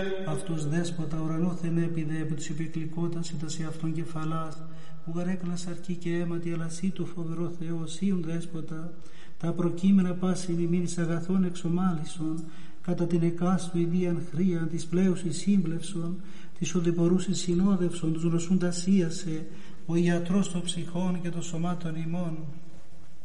Αυτός δέσποτα ουρανόθεν έπιδε επί της υπεκλικότητας ή τας αυτόν κεφαλάς, που γαρέκλας αρκεί και αίματι, αλλά σύ του φοβερό Θεό, σύουν δέσποτα, τα προκείμενα πάσιν ημίν εις αγαθών εξομάλισον, κατά την εκάστου ιδίαν χρίαν της πλέουσης σύμπλευσον, της οδηπορούσης συνόδευσον, τους νοσούντας ίασε, ο ιατρός των ψυχών και των σωμάτων ημών.